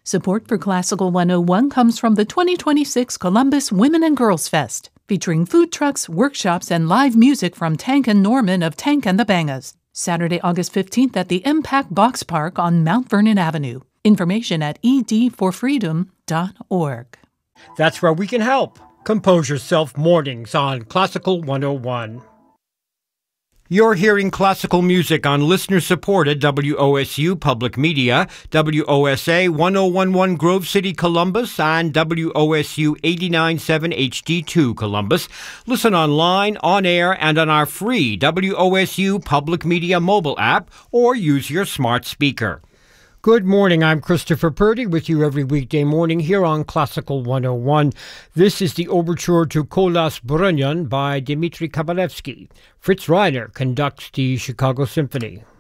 Support for Classical 101 comes from the 2026 Columbus Women and Girls Fest, featuring food trucks, workshops, and live music from Tank and Norman of Tank and the Bangas. Saturday, August 15th at the Impact Box Park on Mount Vernon Avenue. Information at edforfreedom.org. That's where we can help. Compose Yourself Mornings on Classical 101. You're hearing classical music on listener-supported WOSU Public Media, WOSA 1011 Grove City, Columbus, and WOSU 89.7 HD2 Columbus. Listen online, on air, and on our free WOSU Public Media mobile app, or use your smart speaker. Good morning, I'm Christopher Purdy with you every weekday morning here on Classical 101. This is the overture to Kolas Brunyan by Dmitri Kabalevsky. Fritz Reiner conducts the Chicago Symphony.